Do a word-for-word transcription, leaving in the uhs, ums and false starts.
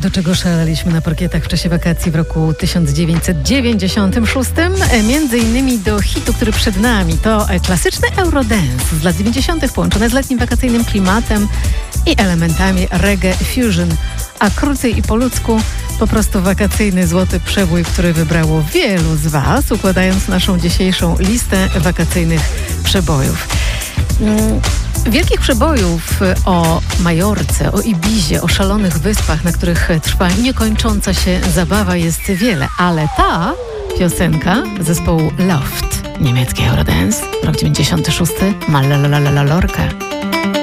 do czego szaleliśmy na parkietach w czasie wakacji w roku tysiąc dziewięćset dziewięćdziesiątym szóstym. Między innymi do hitu, który przed nami. To klasyczny Eurodance z lat dziewięćdziesiątych połączone z letnim wakacyjnym klimatem i elementami reggae fusion. A krócej i po ludzku po prostu wakacyjny złoty przebój, który wybrało wielu z Was, układając naszą dzisiejszą listę wakacyjnych przebojów. Mm. Wielkich przebojów o Majorce, o Ibizie, o szalonych wyspach, na których trwa niekończąca się zabawa, jest wiele, ale ta piosenka zespołu Loft, niemiecki Eurodance, rok dziewięćdziesiąty szósty, ma la la la la Lorkę.